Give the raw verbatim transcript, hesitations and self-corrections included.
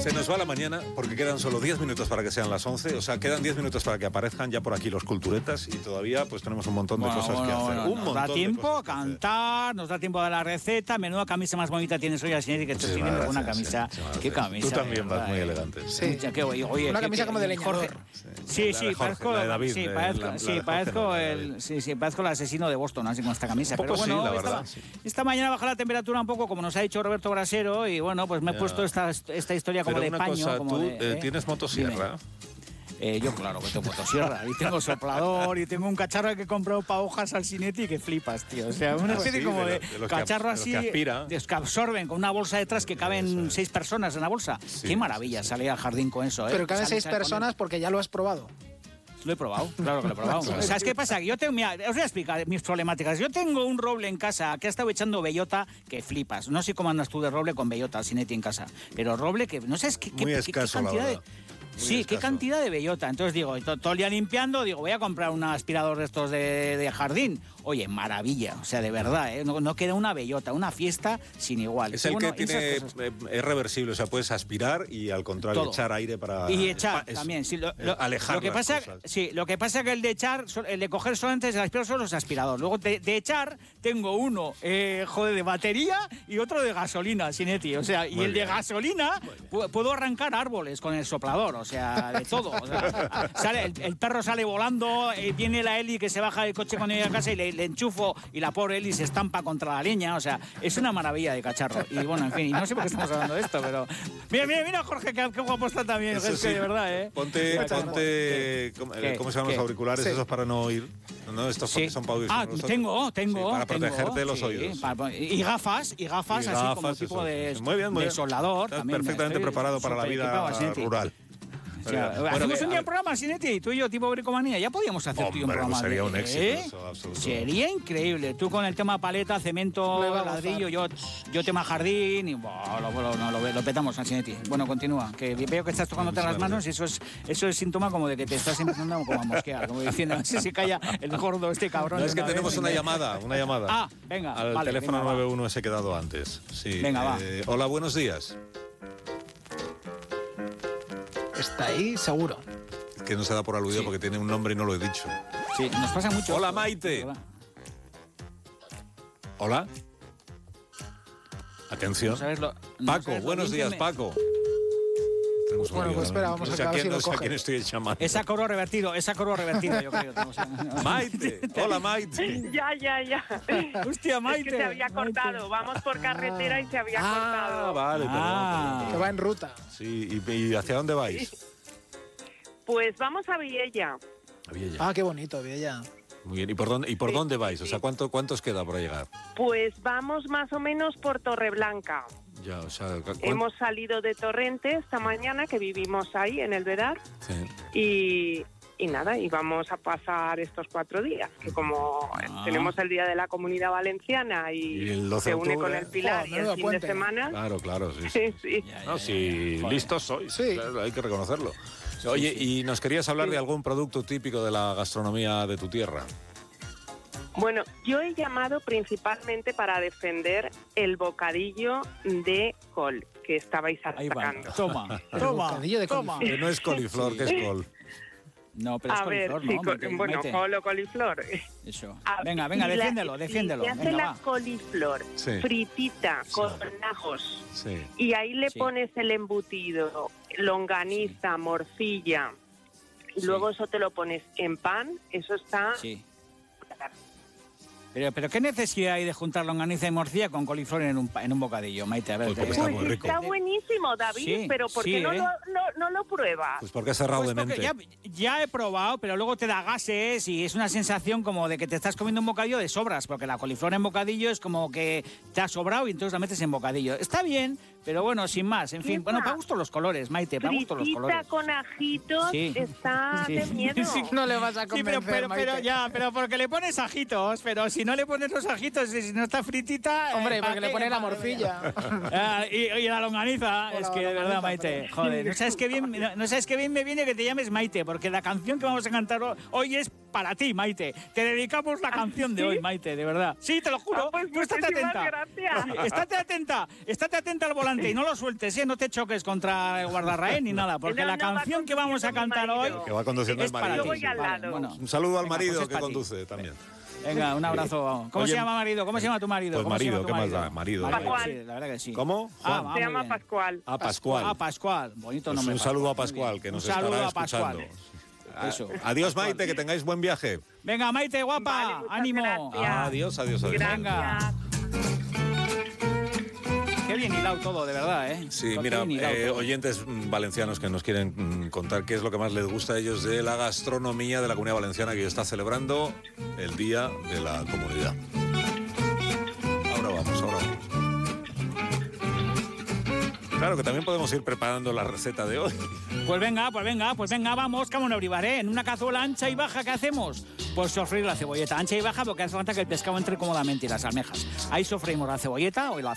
Se nos va la mañana porque quedan solo diez minutos para que sean las once. O sea, quedan diez minutos para que aparezcan ya por aquí los culturetas y todavía pues tenemos un montón de bueno, cosas bueno, que hacer. bueno, un nos montón da tiempo a cantar, nos da tiempo a dar la receta. Menuda camisa más bonita tienes hoy, Asinetti, que estás Sí, teniendo gracias, una camisa. sí, sí, ¿Qué sí. camisa? Tú también vas verdad, muy eh. elegante. Sí. Mucha, qué, oye, oye, una qué, camisa qué, como de Jorge, leñador. Sí, sí, la de Jorge, parezco, la de David, sí, de- parezco, la- la de sí, Jorge, parezco no, la de el, David. sí, sí, parezco el asesino de Boston, así con esta camisa. Un poco Pero bueno, sí, la esta, verdad, sí. esta mañana baja la temperatura un poco, como nos ha dicho Roberto Brasero, y bueno, pues me he Ya. puesto esta, esta historia como Pero de una paño. cosa, como tú de, eh, tienes motosierra. Eh, yo, claro, que tengo motosierra y tengo soplador y tengo un cacharro que he comprado para hojas al Cinetti que flipas, tío. O sea, una Ah, especie sí, como de de, los- de los que cacharro abs- de los así que aspira. de los que absorben con una bolsa detrás que caben Eso es. seis personas en la bolsa. Sí, Qué maravilla sí, sí. salir al jardín con eso, ¿eh? Pero caben Salir, seis salir con personas porque ya lo has probado. Lo he probado, claro que lo he probado. ¿Sabes qué pasa? Que yo tengo, mira, os voy a explicar mis problemáticas. Yo tengo un roble en casa que ha estado echando bellota que flipas. No sé cómo andas tú de roble con bellota, Sinetti, en casa. Pero roble que no sabes qué, qué, Muy qué- escaso, qué la cantidad de... verdad. Muy Sí, qué escaso. cantidad de bellota. Entonces digo, to- todo el día limpiando, digo, voy a comprar un aspirador de estos de, de jardín. Oye, maravilla, o sea, de verdad, ¿eh? no, no queda una bellota, una fiesta sin igual. Es Y el bueno, que esas tiene, cosas. eh, es reversible, o sea, puedes aspirar y al contrario Todo. echar aire para Y echar es- también, sí, lo, es lo- alejar lo que las pasa, cosas. sí, lo que pasa que el de echar, so- el de coger solamente es el aspirador, son los aspiradores. Luego de, de echar tengo uno, eh, joder, de batería y otro de gasolina, Sinetti. O sea, y Muy el bien. de gasolina pu- puedo arrancar árboles con el soplador, o sea, de todo. O sea, sale, el, el perro sale volando, eh, viene la Eli que se baja del coche cuando llega a casa y le, le enchufo y la pobre Eli se estampa contra la leña. O sea, es una maravilla de cacharro. Y bueno, en fin, y no sé por qué estamos hablando de esto, pero mira, mira, mira, Jorge, qué, qué guapo está también. Eso Es que sí. de verdad, ¿eh? Ponte, Muchas ponte ¿Qué? ¿cómo, ¿Qué? ¿cómo se llaman ¿Qué? los auriculares Sí. esos para no oír? No, estos Sí. son para oír. Ah, son nosotros. tengo, tengo. Sí, para tengo, protegerte de los sí, oídos. para- y gafas, y gafas, Y así como gafas, tipo eso, de, sí. Muy bien, muy de bien. soldador. Estás también, perfectamente estoy preparado para la súper vida equipado, Sinetti. rural. O sea, Bueno, hacemos que- un día un programa, Sinetti, tú y yo, tipo bricomanía. Ya podíamos hacer tú y yo un Hombre, programa. pues sería de- un éxito ¿eh? eso, absoluto. Sería increíble. Tú con el tema paleta, cemento, Me va a ladrillo, gozar. yo, yo tema jardín y buah, lo, lo, no, lo, lo petamos, Sinetti. Bueno, continúa. Que veo que estás tocándote las manos y eso es, eso es síntoma como de que te estás empezando como a mosquear, como diciendo, no sé si calla el gordo este cabrón. No, de es que una tenemos vez. una llamada, una llamada. Ah, venga, Al vale, teléfono venga, va. nueve uno ese he quedado antes. Sí. Venga, va. eh, Hola, buenos días. Está ahí, seguro. Que no se da por aludido Sí. porque tiene un nombre y no lo he dicho. Sí, nos pasa mucho. Hola, esto, Maite. ¿verdad? Hola. Atención. ¿Sabes lo- no Paco, sabes lo buenos bien que días, me- Paco. Tenemos un Bueno, lío, pues espera, ¿no? vamos no a sé a ver quién, si lo no sé a coge. quién estoy llamando. Es a coro revertido, es a coro revertido, yo creo. No sé. Maite, hola Maite. Ya, ya, ya. Hostia, Maite. Es que se había Maite. cortado. Vamos por carretera y se había Ah, cortado. vale, Ah. perdón, Que perdón. va en ruta. Sí, ¿y, y hacia dónde vais? Pues vamos a Viella. A Viella. Ah, qué bonito, Viella. Muy bien, ¿y por dónde, y por Sí, dónde vais? sí, O sea, sí. ¿cuánto, ¿cuánto os queda para llegar? Pues vamos más o menos por Torreblanca. Ya, o sea, ¿cu- Hemos salido de Torrente esta mañana, que vivimos ahí en el Vedar. Sí. Y, y nada, y vamos a pasar estos cuatro días, que como Ah. tenemos el Día de la Comunidad Valenciana y, Y el doce se de une octubre. con el Pilar Oh, y menudo el fin puente. de semana. Claro, claro, sí. sí. Sí, sí. Ya, ya, No, ya. si Joder. listos sois, Sí. claro, hay que reconocerlo. Oye, y nos querías hablar de algún producto típico de la gastronomía de tu tierra. Bueno, yo he llamado principalmente para defender el bocadillo de col que estabais Ahí va. atacando. Toma, El toma, bocadillo de toma. Que no es coliflor, que es col. No, pero es A ver, coliflor, sí, ¿no? co- Maite, bueno, Maite. col o coliflor. Eso. A- Venga, venga, y la- defiéndelo, si defiéndelo. Se hace Venga, la va. coliflor Sí. fritita Sí. con ajos Sí. y ahí le Sí. pones el embutido, longaniza, morcilla y Sí. luego eso te lo pones en pan, eso está... Sí. Pero, pero ¿qué necesidad hay de juntar longaniza y morcilla con coliflor en un, pa- en un bocadillo, Maite? A ver, Pues porque que- está Pues muy rico. está buenísimo, David, Sí, pero ¿por qué sí, no, ¿eh? lo, no, no lo pruebas? Pues porque has cerrado Pues de porque mente. ya, ya he probado, pero luego te da gases y es una sensación como de que te estás comiendo un bocadillo de sobras, porque la coliflor en bocadillo es como que te ha sobrado y entonces la metes en bocadillo. Está bien, pero bueno, sin más. En fin, Epa. bueno, para gusto los colores, Maite, para gusto los Fritita colores. con ajitos Sí. está Sí. de miedo. Sí. No le vas a Sí, convencer, pero, pero, pero Maite. ya, pero porque le pones ajitos, pero si no le pones los ajitos y si no está fritita... eh, Hombre, ¿para porque le qué? pone la Madre mía. morcilla. Ah, y, y la longaniza, O es la que de verdad, longaniza, Maite, pero- joder, no sabes qué bien, no, no sabes qué bien me viene que te llames Maite, porque la canción que vamos a cantar ho- hoy es para ti, Maite. Te dedicamos la canción de ¿sí? hoy, Maite, de verdad. Sí, te lo juro. Ah, pues Tú estate muchísimas atenta. gracias. Sí, estate atenta, estate atenta al volante. adelante y no lo sueltes, ¿eh? No te choques contra el guardarraén ni nada, porque No, la no, va canción que vamos a conduciendo cantar mi hoy marido. Que va conduciendo es el para marido. ti. Yo voy al Vale, lado. bueno. Un saludo al Venga, marido pues es que para ti. conduce también. Venga, un abrazo. ¿Cómo Oye, se llama marido? ¿Cómo se llama tu marido? pues ¿Cómo se marido, llama tu ¿qué más da? Marido. Pascual. Sí, la verdad que sí. ¿Cómo? Ah, Juan. va, Se muy llama bien. Pascual. A Pascual. Ah, Pascual. Bonito Pues nombre. un saludo a Pascual, muy Pascual, bien. que nos Un saludo estará a Pascual. escuchando. Eso. Adiós, Maite, que tengáis buen viaje. Venga, Maite, guapa, Vale, muchas ánimo. gracias. Adiós, adiós, adiós. Gracias. Qué bien hilado todo, de verdad, ¿eh? Sí, Qué mira, bien hilado eh, todo. oyentes mm, valencianos que nos quieren mm, contar qué es lo que más les gusta a ellos de la gastronomía de la Comunidad Valenciana, que está celebrando el Día de la Comunidad. Ahora vamos, ahora vamos. Claro que también podemos ir preparando la receta de hoy. Pues venga, pues venga, pues venga, vamos, como un bribaré. En una cazuela ancha y baja, ¿qué hacemos? Pues sofreír la cebolleta ancha y baja, porque hace falta que el pescado entre cómodamente y las almejas. Ahí sofreímos la cebolleta o la